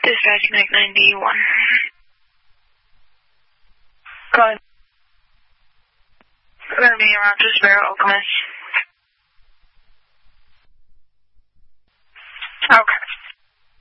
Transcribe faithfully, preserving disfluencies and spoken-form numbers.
Dispatch, Mac ninety-one. Go ahead. We're going to be around to Sparrow, Okemos.